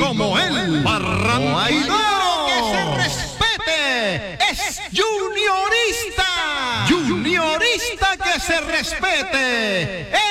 como el parrandero que se respete, es juniorista, juniorista que se respete.